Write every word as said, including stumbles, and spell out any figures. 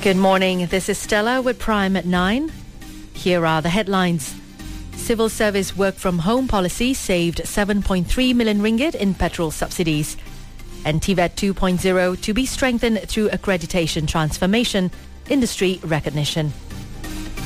Good morning. This is Stella with Prime at nine. Here are the headlines. Civil Service work from home policy saved seven point three million ringgit in petrol subsidies. And T V E T two point oh to be strengthened through accreditation transformation, industry recognition.